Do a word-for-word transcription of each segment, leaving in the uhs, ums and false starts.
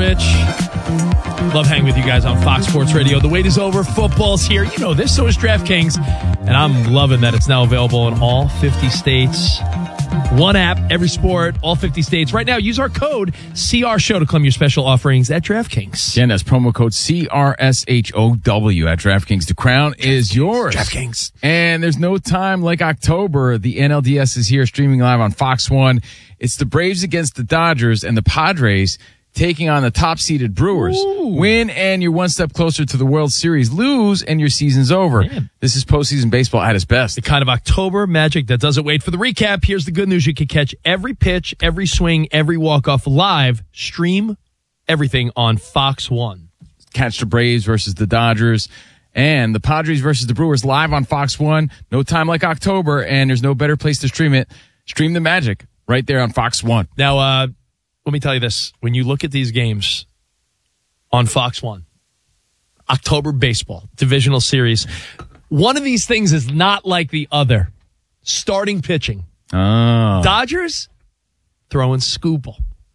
Rich. Love hanging with you guys on Fox Sports Radio. The wait is over. Football's here. You know this. So is DraftKings. And I'm loving that it's now available in all fifty states. One app, every sport, all fifty states. Right now, use our code C R Show to claim your special offerings at DraftKings. Again, that's promo code C R S H O W at DraftKings. The crown is yours. DraftKings. And there's no time like October. The N L D S is here streaming live on Fox one. It's the Braves against the Dodgers and the Padres taking on the top-seeded Brewers. Ooh. Win, and you're one step closer to the World Series. Lose, and your season's over. Man. This is postseason baseball at its best. The kind of October magic that doesn't wait for the recap. Here's the good news. You can catch every pitch, every swing, every walk-off live. Stream everything on Fox one. Catch the Braves versus the Dodgers and the Padres versus the Brewers live on Fox one. No time like October, and there's no better place to stream it. Stream the magic right there on Fox one. Now, uh, let me tell you this. When you look at these games on Fox one, October baseball, divisional series, one of these things is not like the other. Starting pitching. Oh. Dodgers throwing Scooble.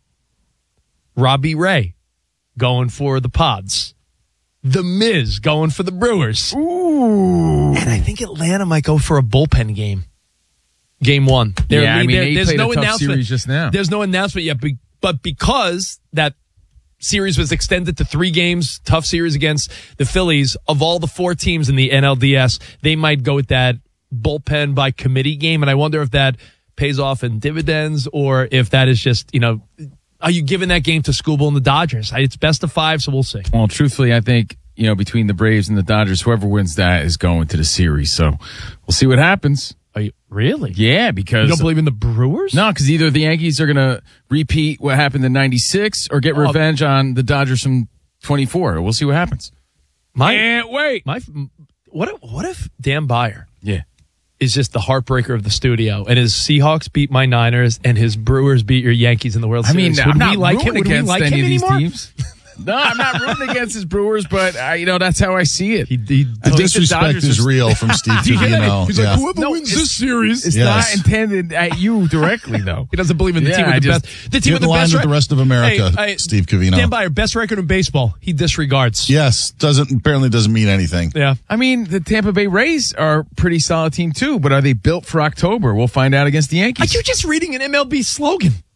Robbie Ray going for the Pods. The Miz going for the Brewers. Ooh. And I think Atlanta might go for a bullpen game. Game one. They're Yeah, I mean, there- they there's played no a tough announcement series just now. There's no announcement yet, be- but because that series was extended to three games, tough series against the Phillies, of all the four teams in the N L D S, they might go with that bullpen by committee game. And I wonder if that pays off in dividends or if that is just, you know, are you giving that game to Scooble and the Dodgers? It's best of five, so we'll see. Well, truthfully, I think, you know, between the Braves and the Dodgers, whoever wins that is going to the series. So we'll see what happens. Are you really? Yeah, because... You don't believe in the Brewers? No, because either the Yankees are going to repeat what happened in ninety-six or get Oh. revenge on the Dodgers from twenty-four. We'll see what happens. My, Can't wait. My, what if, what if Dan Byer Yeah. is just the heartbreaker of the studio, and his Seahawks beat my Niners, and his Brewers beat your Yankees in the World I mean, Series? I'm Would not we like him? rooting Would we against like any him of these anymore? teams. No, I'm not rooting against his Brewers, but, uh, you know, that's how I see it. He, he, The think the disrespect Dodgers is are- real from Steve Covino. He's yeah. like, whoever No, wins it's- this series. It's Yes. not intended at you directly, though. He doesn't believe in the Yeah, team with I the just- best. The team Get with in the line best with the rec- rest of America, Hey, hey, Steve Covino. Dan Byer, best record in baseball. He disregards. Yes, doesn't apparently doesn't mean anything. Yeah. I mean, the Tampa Bay Rays are a pretty solid team, too, but are they built for October? We'll find out against the Yankees. Like you're just reading an M L B slogan.